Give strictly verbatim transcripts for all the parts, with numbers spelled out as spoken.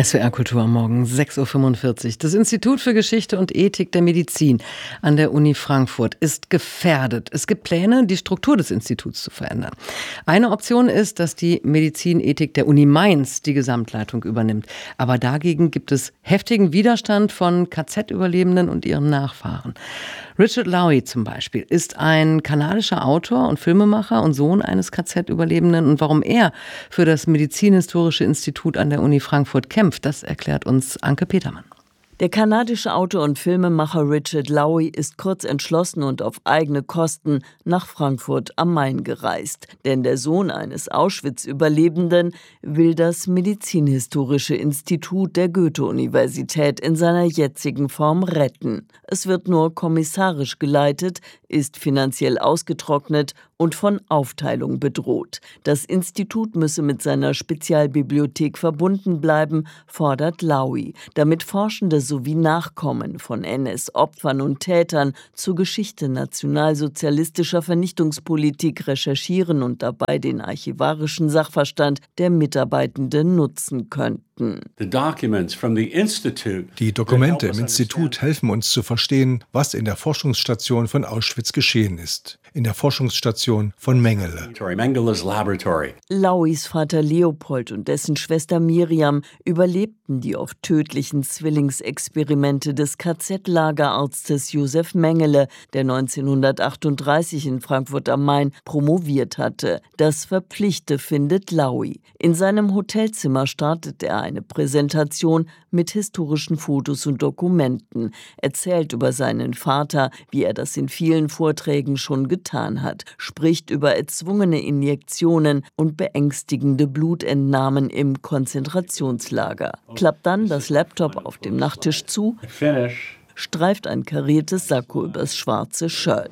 S W R Kultur am Morgen, sechs Uhr fünfundvierzig. Das Institut für Geschichte und Ethik der Medizin an der Uni Frankfurt ist gefährdet. Es gibt Pläne, die Struktur des Instituts zu verändern. Eine Option ist, dass die Medizinethik der Uni Mainz die Gesamtleitung übernimmt. Aber dagegen gibt es heftigen Widerstand von K Z-Überlebenden und ihren Nachfahren. Richard Lowy zum Beispiel ist ein kanadischer Autor und Filmemacher und Sohn eines K Z-Überlebenden. Und warum er für das Medizinhistorische Institut an der Uni Frankfurt kämpft, das erklärt uns Anke Petermann. Der kanadische Autor und Filmemacher Richard Lowy ist kurz entschlossen und auf eigene Kosten nach Frankfurt am Main gereist. Denn der Sohn eines Auschwitz-Überlebenden will das Medizinhistorische Institut der Goethe-Universität in seiner jetzigen Form retten. Es wird nur kommissarisch geleitet, ist finanziell ausgetrocknet und von Aufteilung bedroht. Das Institut müsse mit seiner Spezialbibliothek verbunden bleiben, fordert Lowy, damit Forschende sowie Nachkommen von N S-Opfern und Tätern zur Geschichte nationalsozialistischer Vernichtungspolitik recherchieren und dabei den archivarischen Sachverstand der Mitarbeitenden nutzen könnten. Die Dokumente im Institut helfen uns zu verstehen, was in der Forschungsstation von Auschwitz geschehen ist. In der Forschungsstation von Mengele. Lowys Vater Leopold und dessen Schwester Miriam überlebten die oft tödlichen Zwillingsexperimente des K Z-Lagerarztes Josef Mengele, der neunzehnhundertachtunddreißig in Frankfurt am Main promoviert hatte. Das verpflichte, findet Lowy. In seinem Hotelzimmer startet er eine Präsentation mit historischen Fotos und Dokumenten, erzählt über seinen Vater, wie er das in vielen Vorträgen schon getan hat, spricht über erzwungene Injektionen und beängstigende Blutentnahmen im Konzentrationslager. Klappt dann das Laptop auf dem Nachttisch zu, streift ein kariertes Sakko übers schwarze Shirt.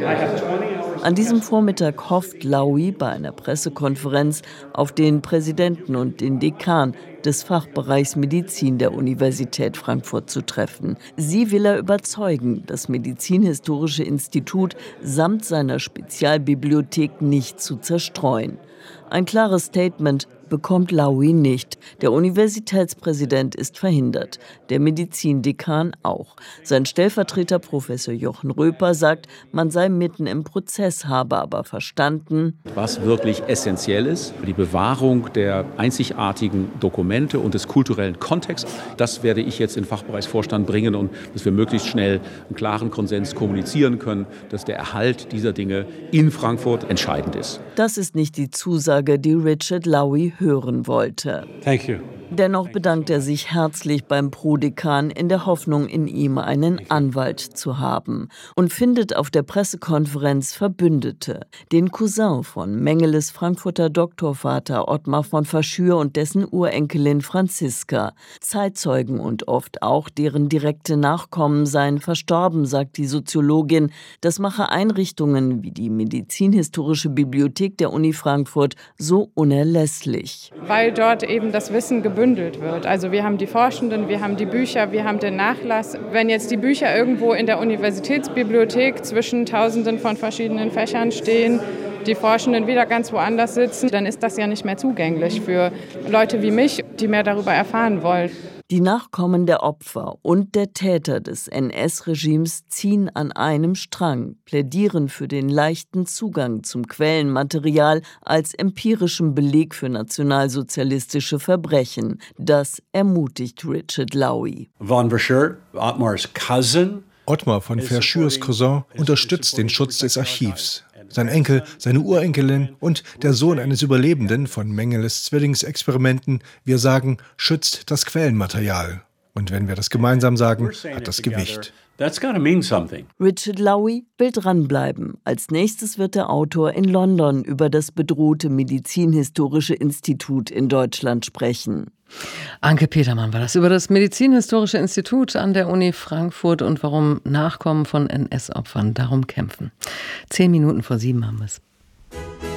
An diesem Vormittag hofft Lowy bei einer Pressekonferenz auf den Präsidenten und den Dekan des Fachbereichs Medizin der Universität Frankfurt zu treffen. Sie will er überzeugen, das Medizinhistorische Institut samt seiner Spezialbibliothek nicht zu zerstreuen. Ein klares Statement bekommt Lowy nicht. Der Universitätspräsident ist verhindert, der Medizindekan auch. Sein Stellvertreter Professor Jochen Röper sagt, man sei mitten im Prozess, habe aber verstanden, was wirklich essentiell ist, die Bewahrung der einzigartigen Dokumente und des kulturellen Kontexts. Das werde ich jetzt in den Fachbereichsvorstand bringen und dass wir möglichst schnell einen klaren Konsens kommunizieren können, dass der Erhalt dieser Dinge in Frankfurt entscheidend ist. Das ist nicht die Zusage, die Richard Lowy hören wollte. Thank you. Dennoch bedankt er sich herzlich beim Prodekan in der Hoffnung, in ihm einen Anwalt zu haben und findet auf der Pressekonferenz Verbündete. Den Cousin von Mengeles Frankfurter Doktorvater Ottmar von Verschür und dessen Urenkelin Franziska. Zeitzeugen und oft auch deren direkte Nachkommen seien verstorben, sagt die Soziologin. Das mache Einrichtungen wie die Medizinhistorische Bibliothek der Uni Frankfurt so unerlässlich. Weil dort eben das Wissen gebündelt wird. Also wir haben die Forschenden, wir haben die Bücher, wir haben den Nachlass. Wenn jetzt die Bücher irgendwo in der Universitätsbibliothek zwischen Tausenden von verschiedenen Fächern stehen, die Forschenden wieder ganz woanders sitzen, dann ist das ja nicht mehr zugänglich für Leute wie mich, die mehr darüber erfahren wollen. Die Nachkommen der Opfer und der Täter des N S-Regimes ziehen an einem Strang, plädieren für den leichten Zugang zum Quellenmaterial als empirischem Beleg für nationalsozialistische Verbrechen. Das ermutigt Richard Lowy. Von Verschür, Ottmars Cousin, Ottmar von Verschürs Cousin unterstützt den Schutz des Archivs. Sein Enkel, seine Urenkelin und der Sohn eines Überlebenden von Mengeles Zwillingsexperimenten, wir sagen, schützt das Quellenmaterial. Und wenn wir das gemeinsam sagen, hat das Gewicht. Richard Lowy will dranbleiben. Als nächstes wird der Autor in London über das bedrohte Medizinhistorische Institut in Deutschland sprechen. Anke Petermann war das über das Medizinhistorische Institut an der Uni Frankfurt und warum Nachkommen von N S-Opfern darum kämpfen. Zehn Minuten vor sieben haben wir es.